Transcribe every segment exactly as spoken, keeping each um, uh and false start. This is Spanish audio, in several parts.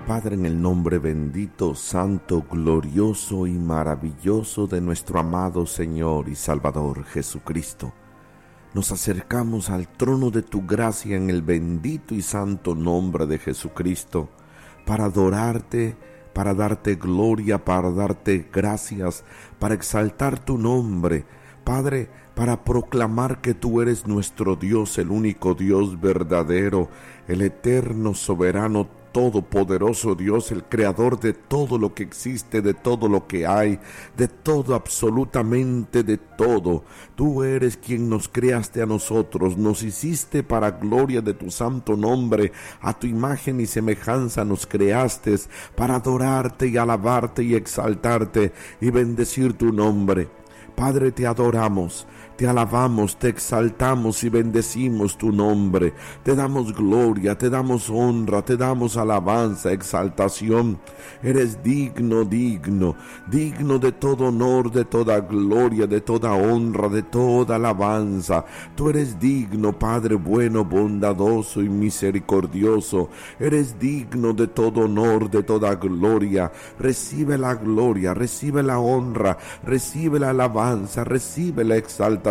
Padre, en el nombre bendito, santo, glorioso y maravilloso de nuestro amado Señor y Salvador Jesucristo, nos acercamos al trono de tu gracia en el bendito y santo nombre de Jesucristo para adorarte, para darte gloria, para darte gracias, para exaltar tu nombre, Padre, para proclamar que tú eres nuestro Dios, el único Dios verdadero, el eterno, soberano, todopoderoso Dios, el creador de todo lo que existe, de todo lo que hay, de todo, absolutamente de todo. Tú eres quien nos creaste a nosotros, nos hiciste para gloria de tu santo nombre, a tu imagen y semejanza nos creaste para adorarte y alabarte y exaltarte y bendecir tu nombre. Padre, te adoramos, te alabamos, te exaltamos y bendecimos tu nombre. Te damos gloria, te damos honra, te damos alabanza, exaltación. Eres digno, digno, digno de todo honor, de toda gloria, de toda honra, de toda alabanza. Tú eres digno, Padre bueno, bondadoso y misericordioso. Eres digno de todo honor, de toda gloria. Recibe la gloria, recibe la honra, recibe la alabanza, recibe la exaltación.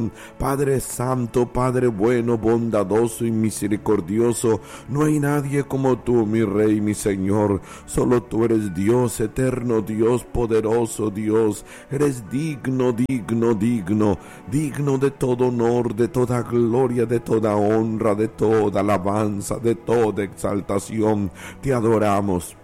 Padre santo, Padre bueno, bondadoso y misericordioso, no hay nadie como tú, mi Rey, mi Señor. Solo tú eres Dios, eterno Dios, poderoso Dios. Eres digno, digno, digno, digno de todo honor, de toda gloria, de toda honra, de toda alabanza, de toda exaltación. Te adoramos.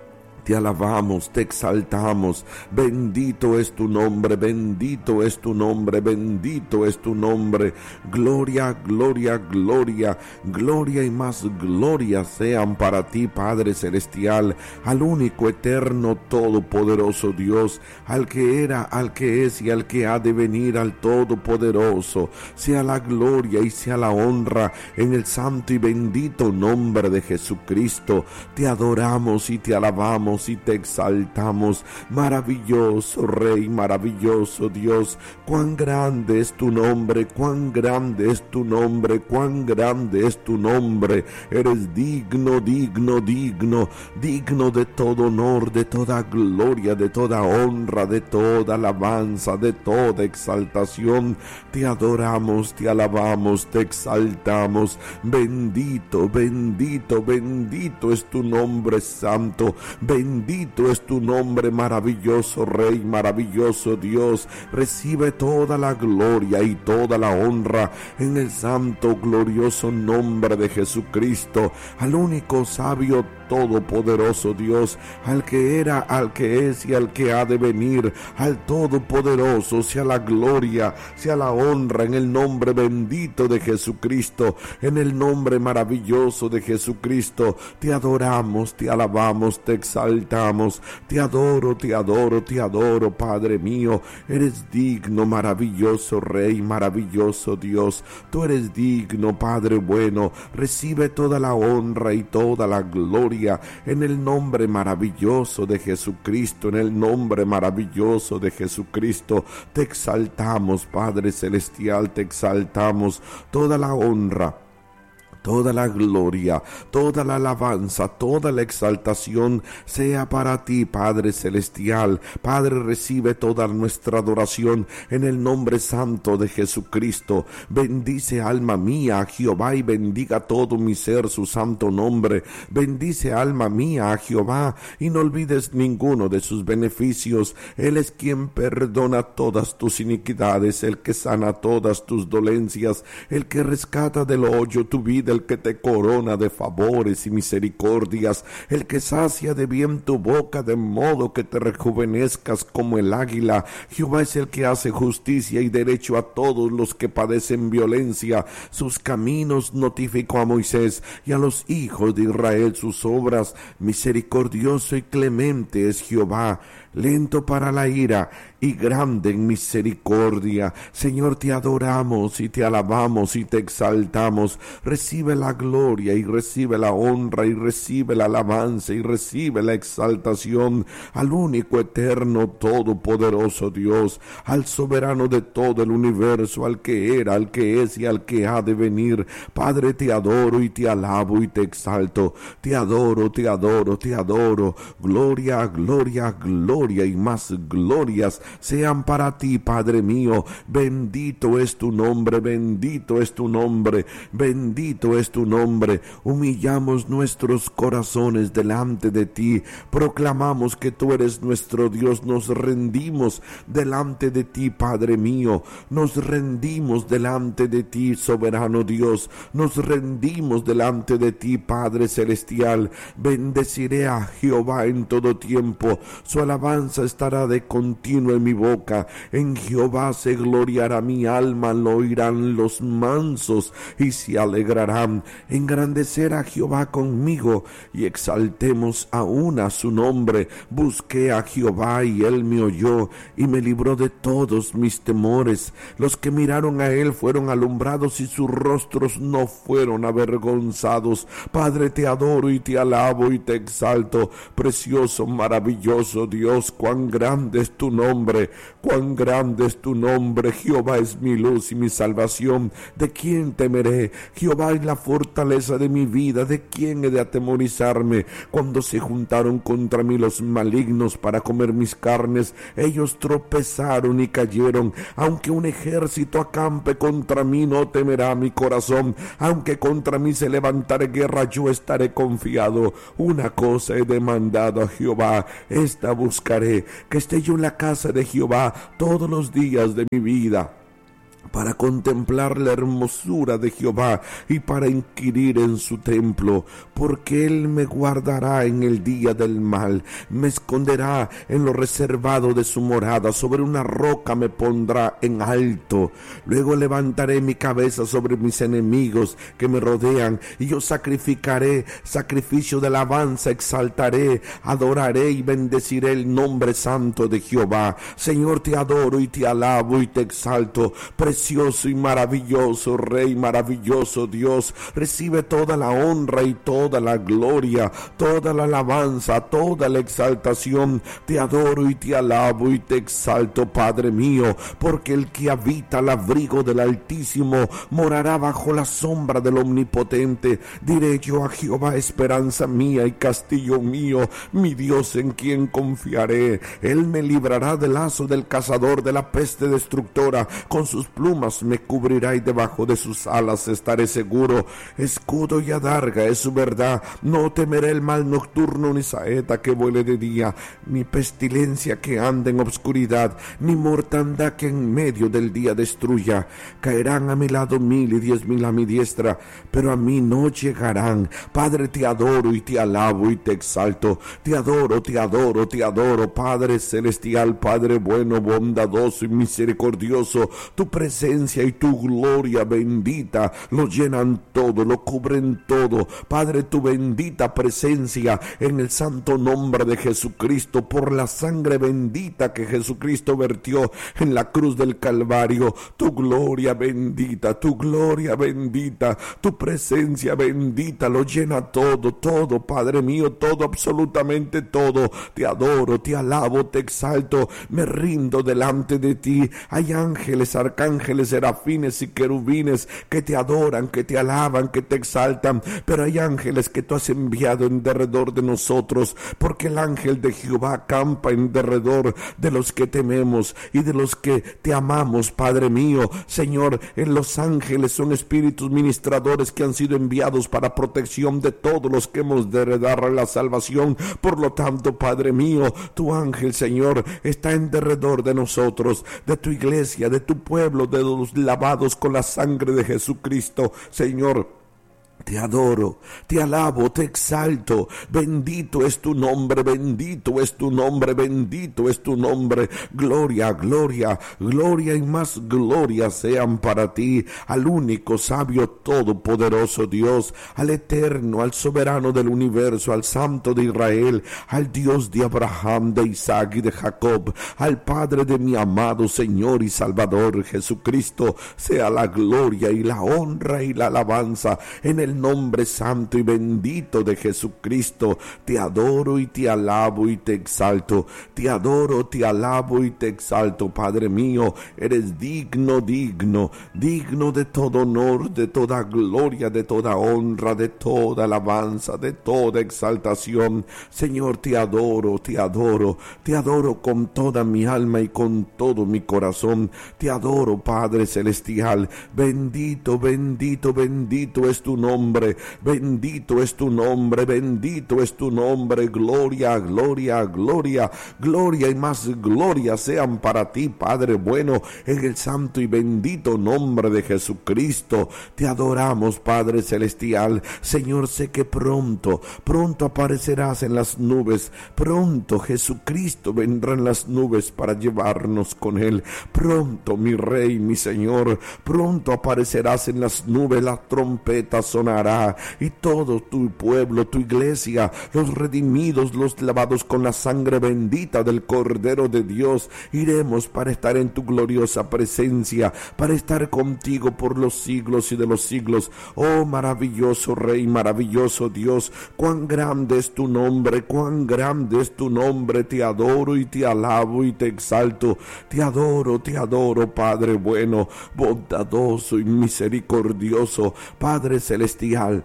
Te alabamos, te exaltamos, bendito es tu nombre, bendito es tu nombre, bendito es tu nombre. Gloria, gloria, gloria, gloria y más gloria sean para ti, Padre Celestial, al único, eterno, todopoderoso Dios, al que era, al que es y al que ha de venir, al Todopoderoso. Sea la gloria y sea la honra en el santo y bendito nombre de Jesucristo. Te adoramos y te alabamos y te exaltamos, maravilloso Rey, maravilloso Dios. Cuán grande es tu nombre, cuán grande es tu nombre, cuán grande es tu nombre. Eres digno, digno, digno, digno de todo honor, de toda gloria, de toda honra, de toda alabanza, de toda exaltación. Te adoramos, te alabamos, te exaltamos. Bendito, bendito, bendito es tu nombre santo. Bendito es tu nombre, maravilloso Rey, maravilloso Dios. Recibe toda la gloria y toda la honra en el santo, glorioso nombre de Jesucristo, al único sabio, todopoderoso Dios, al que era, al que es y al que ha de venir, al todopoderoso, sea la gloria, sea la honra en el nombre bendito de Jesucristo, en el nombre maravilloso de Jesucristo. Te adoramos, te alabamos, te exaltamos, te adoro, te adoro, te adoro, Padre mío. Eres digno, maravilloso Rey, maravilloso Dios. Tú eres digno, Padre bueno. Recibe toda la honra y toda la gloria en el nombre maravilloso de Jesucristo, en el nombre maravilloso de Jesucristo. Te exaltamos, Padre Celestial, te exaltamos. Toda la honra, toda la gloria, toda la alabanza, toda la exaltación sea para ti, Padre Celestial. Padre, recibe toda nuestra adoración en el nombre santo de Jesucristo. Bendice, alma mía, a Jehová, y bendiga todo mi ser su santo nombre. Bendice, alma mía, a Jehová, y no olvides ninguno de sus beneficios. Él es quien perdona todas tus iniquidades, el que sana todas tus dolencias, el que rescata del hoyo tu vida, el que te corona de favores y misericordias, el que sacia de bien tu boca, de modo que te rejuvenezcas como el águila. Jehová es el que hace justicia y derecho a todos los que padecen violencia. Sus caminos notificó a Moisés, y a los hijos de Israel sus obras. Misericordioso y clemente es Jehová, lento para la ira y grande en misericordia. Señor, te adoramos y te alabamos y te exaltamos. Recibe la gloria y recibe la honra y recibe la alabanza y recibe la exaltación al único, eterno, todopoderoso Dios, al soberano de todo el universo, al que era, al que es y al que ha de venir. Padre, te adoro y te alabo y te exalto. Te adoro, te adoro, te adoro. Gloria, gloria, gloria y más glorias sean para ti, Padre mío. Bendito es tu nombre, bendito es tu nombre, bendito es tu nombre. Humillamos nuestros corazones delante de ti. Proclamamos que tú eres nuestro Dios. Nos rendimos delante de ti, Padre mío. Nos rendimos delante de ti, soberano Dios. Nos rendimos delante de ti, Padre celestial. Bendeciré a Jehová en todo tiempo. Su alabanza estará de continuo en mi boca. En Jehová se gloriará mi alma, lo oirán los mansos y se alegrarán. Engrandecer a Jehová conmigo y exaltemos aún a su nombre. Busqué a Jehová y él me oyó y me libró de todos mis temores. Los que miraron a él fueron alumbrados y sus rostros no fueron avergonzados. Padre, te adoro y te alabo y te exalto. Precioso, maravilloso Dios, cuán grande es tu nombre, cuán grande es tu nombre. Jehová es mi luz y mi salvación. ¿De quién temeré? Jehová es la fortaleza de mi vida. ¿De quién he de atemorizarme? Cuando se juntaron contra mí los malignos para comer mis carnes, ellos tropezaron y cayeron. Aunque un ejército acampe contra mí, no temerá mi corazón. Aunque contra mí se levantare guerra, yo estaré confiado. Una cosa he demandado a Jehová, esta buscaré, que esté yo en la casa de Jehová todos los días de mi vida, para contemplar la hermosura de Jehová y para inquirir en su templo, porque él me guardará en el día del mal, me esconderá en lo reservado de su morada, sobre una roca me pondrá en alto. Luego levantaré mi cabeza sobre mis enemigos que me rodean, y yo sacrificaré sacrificio de alabanza, exaltaré, adoraré y bendeciré el nombre santo de Jehová. Señor, te adoro y te alabo y te exalto. Precioso y maravilloso Rey, maravilloso Dios, recibe toda la honra y toda la gloria, toda la alabanza, toda la exaltación. Te adoro y te alabo y te exalto, Padre mío, porque el que habita al abrigo del Altísimo morará bajo la sombra del Omnipotente. Diré yo a Jehová, esperanza mía y castillo mío, mi Dios en quien confiaré. Él me librará del lazo del cazador, de la peste destructora. Con sus plumas me cubrirá y debajo de sus alas estaré seguro. Escudo y adarga es su verdad. No temeré el mal nocturno, ni saeta que vuele de día, ni pestilencia que ande en obscuridad, ni mortandad que en medio del día destruya. Caerán a mi lado mil y diez mil a mi diestra, pero a mí no llegarán. Padre, te adoro y te alabo y te exalto. Te adoro, te adoro, te adoro, Padre celestial, Padre bueno, bondadoso y misericordioso. Tu presencia y tu gloria bendita lo llenan todo, lo cubren todo. Padre, tu bendita presencia en el santo nombre de Jesucristo, por la sangre bendita que Jesucristo vertió en la cruz del Calvario. Tu gloria bendita, tu gloria bendita, tu presencia bendita lo llena todo, todo, Padre mío, todo, absolutamente todo. Te adoro, te alabo, te exalto, me rindo delante de ti. Hay ángeles, arcángeles, serafines y querubines que te adoran, que te alaban, que te exaltan, pero hay ángeles que tú has enviado en derredor de nosotros, porque el ángel de Jehová acampa en derredor de los que tememos y de los que te amamos, Padre mío. Señor, en los ángeles son espíritus ministradores que han sido enviados para protección de todos los que hemos de heredar la salvación. Por lo tanto, Padre mío, tu ángel, Señor, está en derredor de nosotros, de tu iglesia, de tu pueblo, de los lavados con la sangre de Jesucristo. Señor, Te adoro, te alabo, te exalto. Bendito es tu nombre, bendito es tu nombre, bendito es tu nombre. Gloria, gloria, gloria y más gloria sean para ti, al único sabio todopoderoso Dios, al eterno, al soberano del universo, al santo de Israel, al Dios de Abraham, de Isaac y de Jacob, al Padre de mi amado Señor y Salvador Jesucristo. Sea la gloria y la honra y la alabanza en el nombre santo y bendito de Jesucristo. Te adoro y te alabo y te exalto. Te adoro, te alabo y te exalto, Padre mío. Eres digno, digno, digno de todo honor, de toda gloria, de toda honra, de toda alabanza, de toda exaltación. Señor, te adoro, te adoro, te adoro con toda mi alma y con todo mi corazón. Te adoro, Padre celestial. Bendito, bendito, bendito es tu nombre. Bendito es tu nombre, bendito es tu nombre. Gloria, gloria, gloria, gloria y más gloria sean para ti, Padre bueno, en el santo y bendito nombre de Jesucristo. Te adoramos, Padre celestial. Señor, sé que pronto, pronto aparecerás en las nubes. Pronto Jesucristo vendrá en las nubes para llevarnos con él. Pronto, mi Rey, mi Señor, pronto aparecerás en las nubes. La trompeta sonará y todo tu pueblo, tu iglesia, los redimidos, los lavados con la sangre bendita del Cordero de Dios, iremos para estar en tu gloriosa presencia, para estar contigo por los siglos y de los siglos. Oh maravilloso Rey, maravilloso Dios, cuán grande es tu nombre, cuán grande es tu nombre. Te adoro y te alabo y te exalto. Te adoro, te adoro, Padre bueno, bondadoso y misericordioso, Padre celestial.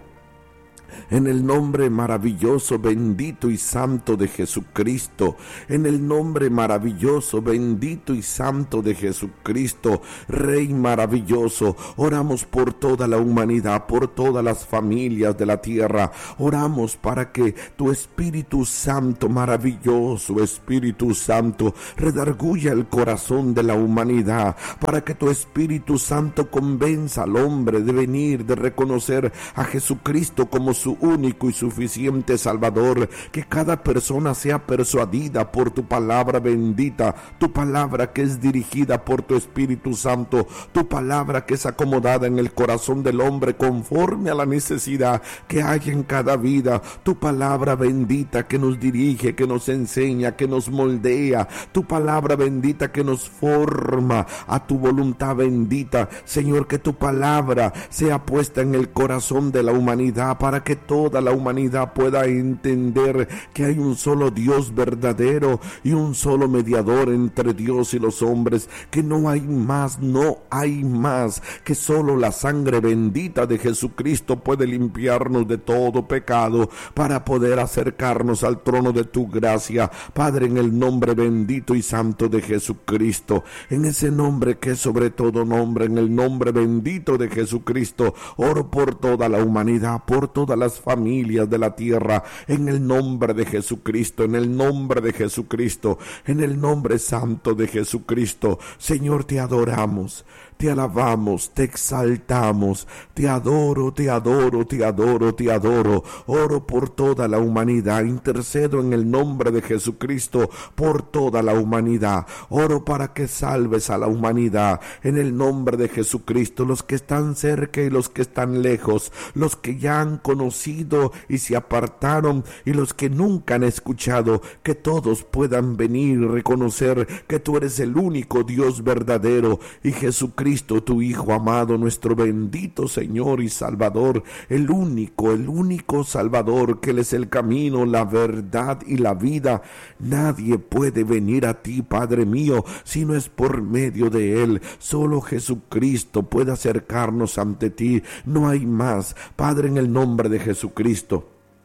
En el nombre maravilloso, bendito y santo de Jesucristo, en el nombre maravilloso, bendito y santo de Jesucristo, Rey maravilloso, oramos por toda la humanidad, por todas las familias de la tierra. Oramos para que tu Espíritu Santo, maravilloso Espíritu Santo, redarguya el corazón de la humanidad, para que tu Espíritu Santo convenza al hombre de venir, de reconocer a Jesucristo como su único y suficiente Salvador. Que cada persona sea persuadida por tu palabra bendita, tu palabra que es dirigida por tu Espíritu Santo, tu palabra que es acomodada en el corazón del hombre conforme a la necesidad que hay en cada vida, tu palabra bendita que nos dirige, que nos enseña, que nos moldea, tu palabra bendita que nos forma a tu voluntad bendita. Señor, que tu palabra sea puesta en el corazón de la humanidad, para que toda la humanidad pueda entender que hay un solo Dios verdadero y un solo mediador entre Dios y los hombres, que no hay más, no hay más, que solo la sangre bendita de Jesucristo puede limpiarnos de todo pecado para poder acercarnos al trono de tu gracia, Padre, en el nombre bendito y santo de Jesucristo, en ese nombre que es sobre todo nombre, en el nombre bendito de Jesucristo, oro por toda la humanidad, por todas las familias de la tierra, en el nombre de Jesucristo, en el nombre de Jesucristo, en el nombre santo de Jesucristo. Señor, te adoramos, te alabamos, te exaltamos, te adoro, te adoro, te adoro, te adoro. Oro por toda la humanidad, intercedo en el nombre de Jesucristo por toda la humanidad. Oro para que salves a la humanidad en el nombre de Jesucristo, los que están cerca y los que están lejos, los que ya han conocido y se apartaron y los que nunca han escuchado, que todos puedan venir y reconocer que tú eres el único Dios verdadero y Jesucristo, tu Hijo amado, nuestro bendito Señor y Salvador, el único, el único Salvador, que Él es el camino, la verdad y la vida. Nadie puede venir a ti, Padre mío, si no es por medio de Él. Solo Jesucristo puede acercarnos ante ti. No hay más, Padre, en el nombre de Jesucristo.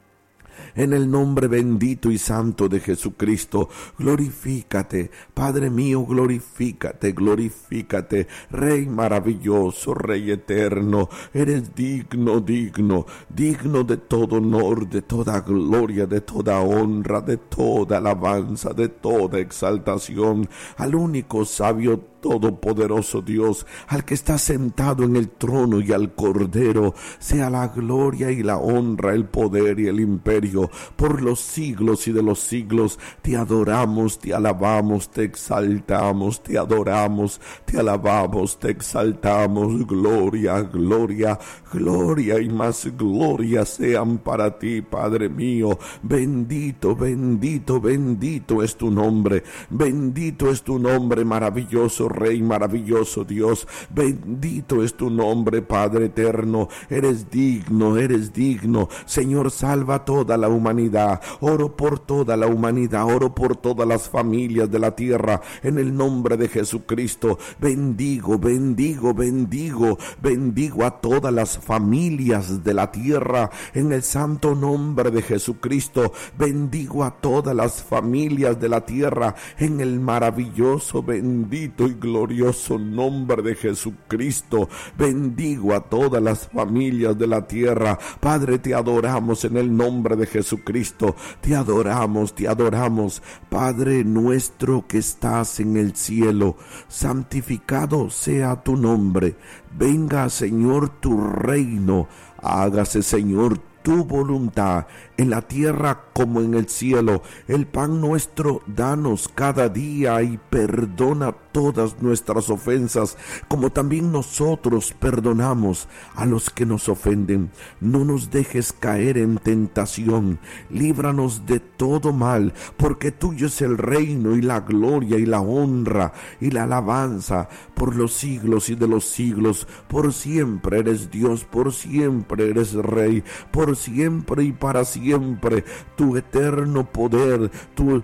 En el nombre bendito y santo de Jesucristo, glorifícate, Padre mío, glorifícate, glorifícate, Rey maravilloso, Rey eterno, eres digno, digno, digno de todo honor, de toda gloria, de toda honra, de toda alabanza, de toda exaltación, al único sabio todopoderoso Dios, al que está sentado en el trono y al Cordero, sea la gloria y la honra, el poder y el imperio, por los siglos y de los siglos. Te adoramos, te alabamos, te exaltamos, te adoramos, te alabamos, te exaltamos. Gloria, gloria, gloria y más gloria sean para ti, Padre mío. Bendito, bendito, bendito es tu nombre. Bendito es tu nombre, maravilloso Rey, maravilloso Dios. Bendito es tu nombre, Padre eterno. Eres digno, eres digno. Señor, salva a toda la humanidad. Oro por toda la humanidad, oro por todas las familias de la tierra, en el nombre de Jesucristo. Bendigo, bendigo, bendigo, bendigo a todas las familias de la tierra, en el santo nombre de Jesucristo. Bendigo a todas las familias de la tierra, en el maravilloso, bendito y glorioso nombre de Jesucristo. Bendigo a todas las familias de la tierra. Padre, te adoramos en el nombre de Jesucristo. Te adoramos, te adoramos. Padre nuestro que estás en el cielo, santificado sea tu nombre. Venga, Señor, tu reino. Hágase, Señor, tu voluntad, en la tierra como en el cielo. El pan nuestro danos cada día, y perdona todas nuestras ofensas, como también nosotros perdonamos a los que nos ofenden. No nos dejes caer en tentación, líbranos de todo mal, porque tuyo es el reino y la gloria y la honra y la alabanza por los siglos y de los siglos. Por siempre eres Dios, por siempre eres Rey, por siempre y para siempre. Tu eterno poder, tu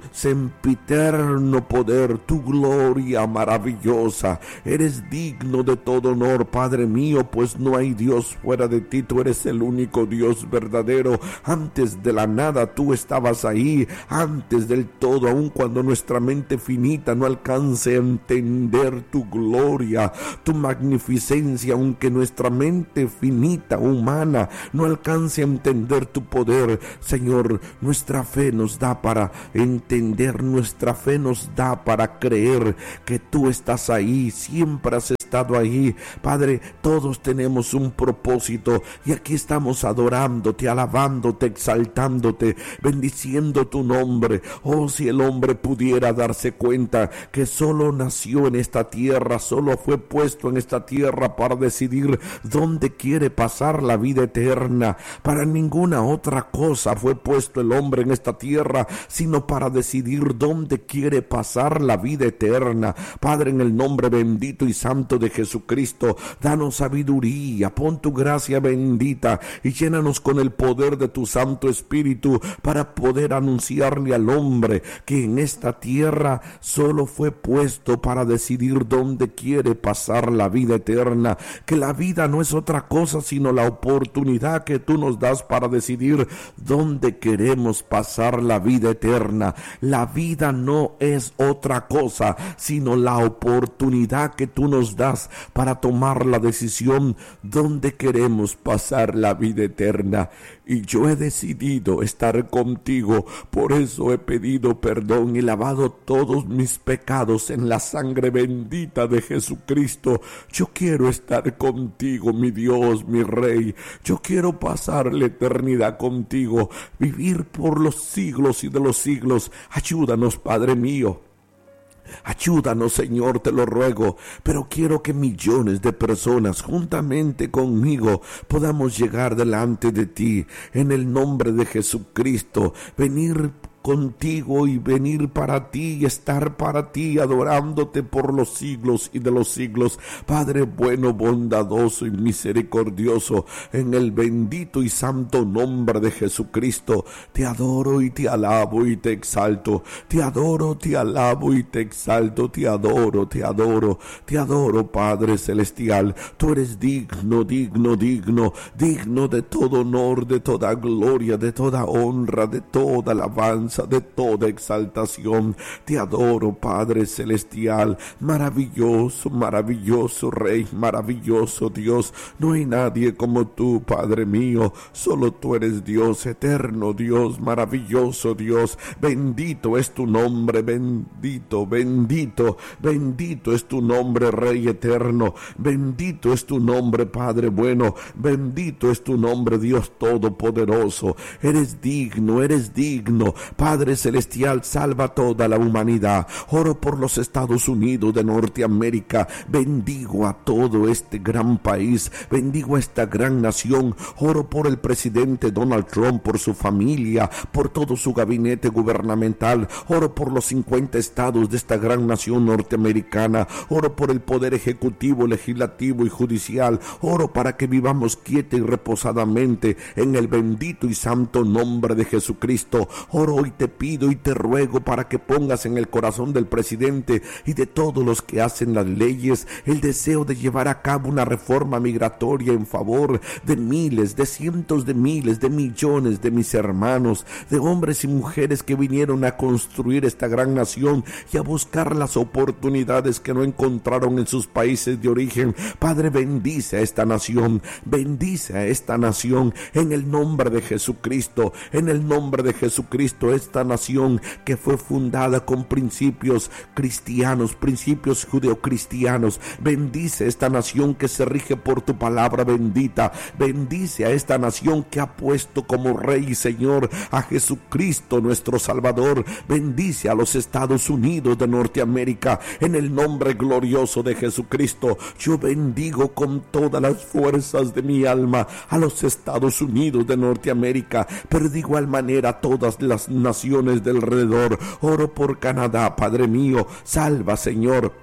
sempiterno poder, tu gloria maravillosa. Eres digno de todo honor, Padre mío, pues no hay Dios fuera de ti. Tú eres el único Dios verdadero. Antes de la nada tú estabas ahí, antes del todo, aun cuando nuestra mente finita no alcance a entender tu gloria, tu magnificencia, aunque nuestra mente finita, humana, no alcance a entender tu poder. Señor, nuestra fe nos da para entender, nuestra fe nos da para creer que tú estás ahí, siempre has estado ahí. Padre, todos tenemos un propósito y aquí estamos adorándote, alabándote, exaltándote, bendiciendo tu nombre. Oh, si el hombre pudiera darse cuenta que solo nació en esta tierra, solo fue puesto en esta tierra para decidir dónde quiere pasar la vida eterna. Para ninguna otra cosa fue puesto el hombre en esta tierra, sino para decidir dónde quiere pasar la vida eterna. Padre, en el nombre bendito y santo de Jesucristo, danos sabiduría, pon tu gracia bendita y llénanos con el poder de tu Santo Espíritu para poder anunciarle al hombre que en esta tierra solo fue puesto para decidir dónde quiere pasar la vida eterna, que la vida no es otra cosa sino la oportunidad que tú nos das para decidir dónde queremos pasar la vida eterna. La vida no es otra cosa sino la oportunidad que tú nos das para tomar la decisión dónde queremos pasar la vida eterna. Y yo he decidido estar contigo, por eso he pedido perdón y lavado todos mis pecados en la sangre bendita de Jesucristo. Yo quiero estar contigo, mi Dios, mi Rey. Yo quiero pasar la eternidad contigo, vivir por los siglos y de los siglos. Ayúdanos, Padre mío. Ayúdanos, Señor, te lo ruego, pero quiero que millones de personas juntamente conmigo podamos llegar delante de ti en el nombre de Jesucristo, venir contigo y venir para ti y estar para ti, adorándote por los siglos y de los siglos. Padre bueno, bondadoso y misericordioso, en el bendito y santo nombre de Jesucristo, te adoro y te alabo y te exalto. Te adoro, te alabo y te exalto. Te adoro, te adoro, te adoro, Padre celestial. Tú eres digno, digno, digno, digno de todo honor, de toda gloria, de toda honra, de toda alabanza. alabanza, de toda exaltación. Te adoro, Padre celestial, maravilloso, maravilloso Rey, maravilloso Dios. No hay nadie como tú, Padre mío, solo tú eres Dios, eterno Dios, maravilloso Dios. Bendito es tu nombre, bendito, bendito, bendito es tu nombre, Rey eterno. Bendito es tu nombre, Padre bueno. Bendito es tu nombre, Dios todopoderoso. Eres digno, eres digno. Padre celestial, salva a toda la humanidad. Oro por los Estados Unidos de Norteamérica. Bendigo a todo este gran país. Bendigo a esta gran nación. Oro por el presidente Donald Trump, por su familia, por todo su gabinete gubernamental. Oro por los cincuenta estados de esta gran nación norteamericana. Oro por el poder ejecutivo, legislativo y judicial. Oro para que vivamos quieta y reposadamente en el bendito y santo nombre de Jesucristo. Oro y te pido y te ruego para que pongas en el corazón del presidente y de todos los que hacen las leyes el deseo de llevar a cabo una reforma migratoria en favor de miles, de cientos de miles, de millones de mis hermanos, de hombres y mujeres que vinieron a construir esta gran nación y a buscar las oportunidades que no encontraron en sus países de origen. Padre, bendice a esta nación, bendice a esta nación en el nombre de Jesucristo, en el nombre de Jesucristo, esta nación que fue fundada con principios cristianos, principios judeocristianos. Bendice esta nación que se rige por tu palabra bendita. Bendice a esta nación que ha puesto como Rey y Señor a Jesucristo nuestro Salvador. Bendice a los Estados Unidos de Norteamérica en el nombre glorioso de Jesucristo. Yo bendigo con todas las fuerzas de mi alma a los Estados Unidos de Norteamérica, pero de igual manera a todas las naciones del alrededor. Oro por Canadá, Padre mío, salva, Señor.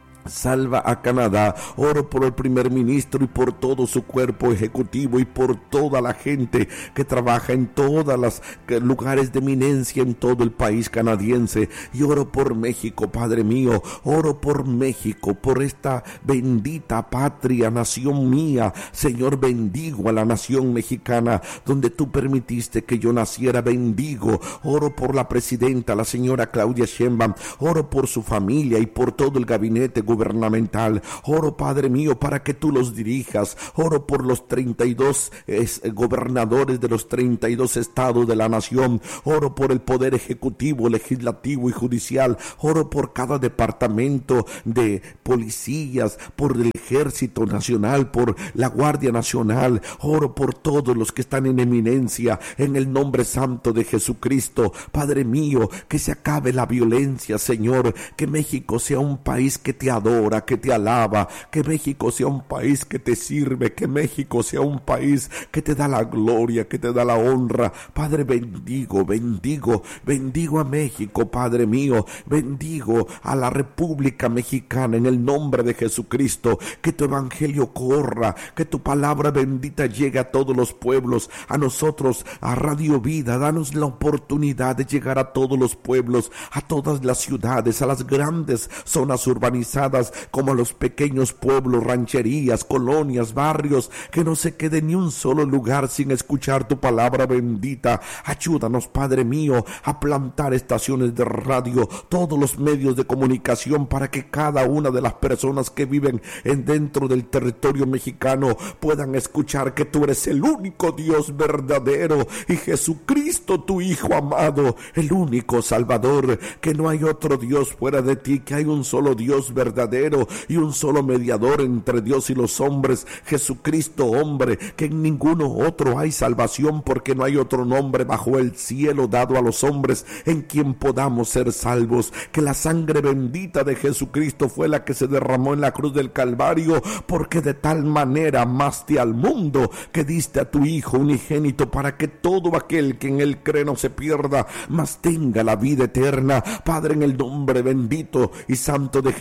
Salva a Canadá. Oro por el primer ministro y por todo su cuerpo ejecutivo y por toda la gente que trabaja en todos los lugares de eminencia en todo el país canadiense. Y oro por México, Padre mío. Oro por México, por esta bendita patria, nación mía. Señor, bendigo a la nación mexicana donde tú permitiste que yo naciera. Bendigo. Oro por la presidenta, la señora Claudia Sheinbaum. Oro por su familia y por todo el gabinete gubernamental. Oro, Padre mío, para que tú los dirijas. Oro por los treinta y dos es, gobernadores de los treinta y dos estados de la nación. Oro por el poder ejecutivo, legislativo y judicial. Oro por cada departamento de policías, por el ejército nacional, por la Guardia Nacional. Oro por todos los que están en eminencia en el nombre santo de Jesucristo. Padre mío, que se acabe la violencia, Señor. Que México sea un país que te adora, que te alaba, que México sea un país que te sirve, que México sea un país que te da la gloria, que te da la honra. Padre, bendigo, bendigo, bendigo a México, Padre mío, bendigo a la República Mexicana en el nombre de Jesucristo. Que tu evangelio corra, que tu palabra bendita llegue a todos los pueblos, a nosotros, a Radio Vida. Danos la oportunidad de llegar a todos los pueblos, a todas las ciudades, a las grandes zonas urbanizadas, como a los pequeños pueblos, rancherías, colonias, barrios. Que no se quede ni un solo lugar sin escuchar tu palabra bendita. Ayúdanos, Padre mío, a plantar estaciones de radio, todos los medios de comunicación, para que cada una de las personas que viven en dentro del territorio mexicano puedan escuchar que tú eres el único Dios verdadero y Jesucristo, tu Hijo amado, el único Salvador, que no hay otro Dios fuera de ti, que hay un solo Dios verdadero y un solo mediador entre Dios y los hombres, Jesucristo hombre, que en ninguno otro hay salvación, porque no hay otro nombre bajo el cielo dado a los hombres en quien podamos ser salvos. Que la sangre bendita de Jesucristo fue la que se derramó en la cruz del Calvario, porque de tal manera amaste al mundo que diste a tu Hijo unigénito, para que todo aquel que en él cree no se pierda, mas tenga la vida eterna. Padre, en el nombre bendito y santo de Jesucristo,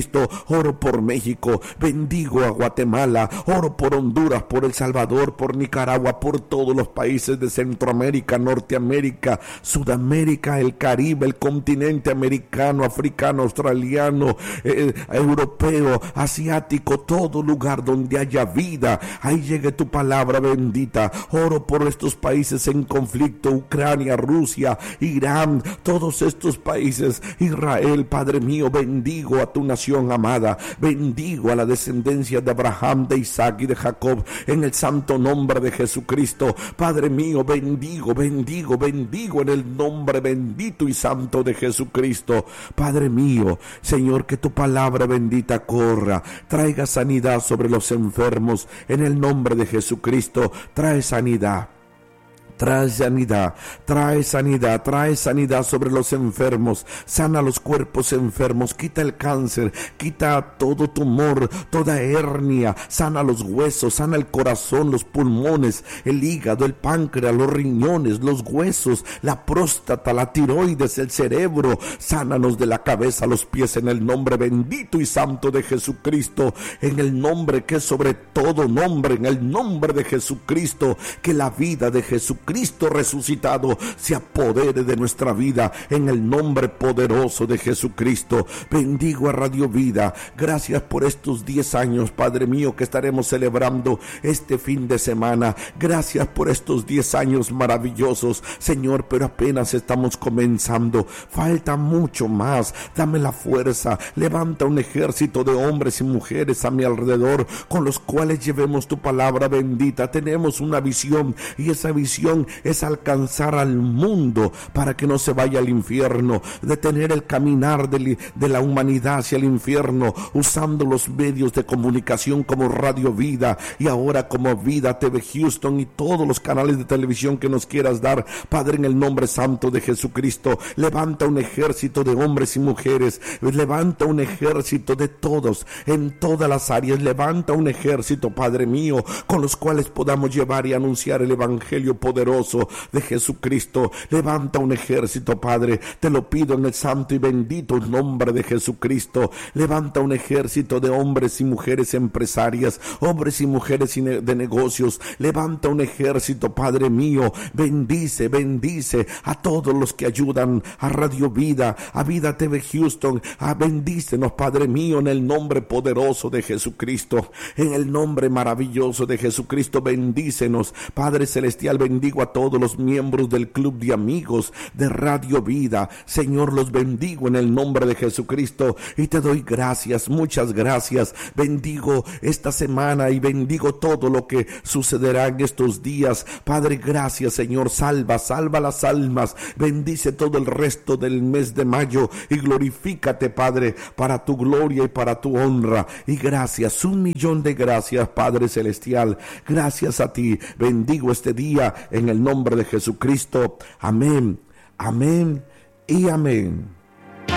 Jesucristo. Oro por México, bendigo a Guatemala, oro por Honduras, por El Salvador, por Nicaragua, por todos los países de Centroamérica, Norteamérica, Sudamérica, el Caribe, el continente americano, africano, australiano, eh, europeo, asiático, todo lugar donde haya vida, ahí llegue tu palabra bendita. Oro por estos países en conflicto, Ucrania, Rusia, Irán, todos estos países, Israel, Padre mío, bendigo a tu nación amada, bendigo a la descendencia de Abraham, de Isaac y de Jacob, en el santo nombre de Jesucristo. Padre mío, bendigo, bendigo, bendigo en el nombre bendito y santo de Jesucristo. Padre mío, Señor, que tu palabra bendita corra, traiga sanidad sobre los enfermos, en el nombre de Jesucristo. Trae sanidad. Trae sanidad, trae sanidad, trae sanidad sobre los enfermos, sana los cuerpos enfermos, quita el cáncer, quita todo tumor, toda hernia, sana los huesos, sana el corazón, los pulmones, el hígado, el páncreas, los riñones, los huesos, la próstata, la tiroides, el cerebro, sánanos de la cabeza a los pies en el nombre bendito y santo de Jesucristo, en el nombre que es sobre todo nombre, en el nombre de Jesucristo, que la vida de Jesucristo Cristo resucitado se apodere de nuestra vida en el nombre poderoso de Jesucristo. Bendigo a Radio Vida. Gracias por estos diez años, Padre mío, que estaremos celebrando este fin de semana. Gracias por estos diez años maravillosos, Señor, pero apenas estamos comenzando. Falta mucho más. Dame la fuerza. Levanta un ejército de hombres y mujeres a mi alrededor con los cuales llevemos tu palabra bendita. Tenemos una visión y esa visión es alcanzar al mundo para que no se vaya al infierno, detener el caminar de, de la humanidad hacia el infierno, usando los medios de comunicación como Radio Vida y ahora como Vida T V Houston y todos los canales de televisión que nos quieras dar. Padre, en el nombre santo de Jesucristo, levanta un ejército de hombres y mujeres, levanta un ejército de todos, en todas las áreas, levanta un ejército, Padre mío, con los cuales podamos llevar y anunciar el evangelio poderoso de Jesucristo. Levanta un ejército, Padre, te lo pido en el santo y bendito nombre de Jesucristo. Levanta un ejército de hombres y mujeres empresarias, hombres y mujeres de negocios. Levanta un ejército, Padre mío. Bendice, bendice a todos los que ayudan a Radio Vida, a Vida T V Houston. A bendícenos, Padre mío, en el nombre poderoso de Jesucristo, en el nombre maravilloso de Jesucristo. Bendícenos, Padre celestial. Bendigo a todos los miembros del club de amigos de Radio Vida. Señor, los bendigo en el nombre de Jesucristo y te doy gracias, muchas gracias. Bendigo esta semana y bendigo todo lo que sucederá en estos días. Padre, gracias, Señor. Salva, salva las almas. Bendice todo el resto del mes de mayo y glorifícate, Padre, para tu gloria y para tu honra. Y gracias, un millón de gracias, Padre celestial. Gracias a ti. Bendigo este día en el nombre de Jesucristo. Amén, amén y amén.